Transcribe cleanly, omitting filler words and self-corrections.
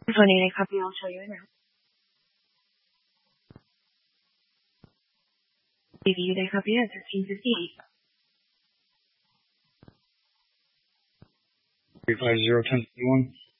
If I need a copy, I'll show you it now. Give you the copy at 1358. 350-1051.